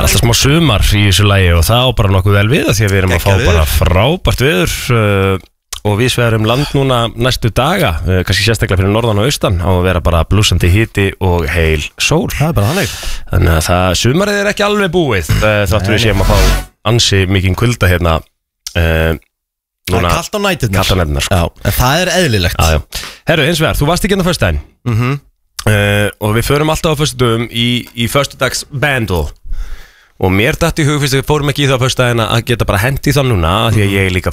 alltaf smá sumar í þessu lagi og það á bara nokkuð vel við því að við erum að fá bara frábært viður og við sveðum land núna næstu daga, kannski sérstaklega fyrir norðan og austan á að vera bara blúsandi hiti og heil sól. Það bara þannig. Þannig að það sumarið ekki alveg búið þáttur við séum að fá ansi mikinn kulda hérna Það kallt á næturnar. Kallt á næturnar sko. Já, en það eðlilegt. Já. Herru, eins vegar, þú varst ekki hérna föstudaginn og við förum alltaf á föstudagum í föstudags bandle og mér datt í hug fyrst að við fórum ekki í það föstudaginn að geta bara hendi það núna því að ég er líka